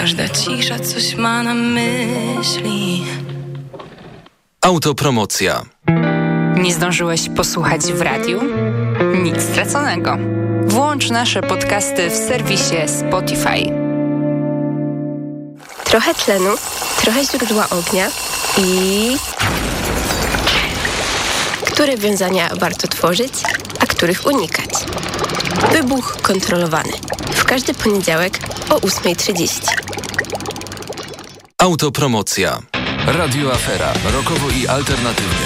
Każda cisza coś ma na myśli. Autopromocja. Nie zdążyłeś posłuchać w radiu? Nic straconego. Włącz nasze podcasty w serwisie Spotify. Trochę tlenu, trochę źródła ognia i... Które wiązania warto tworzyć, a których unikać? Wybuch kontrolowany. W każdy poniedziałek o 8:30. Autopromocja. Radio Afera. Rokowo i alternatywnie.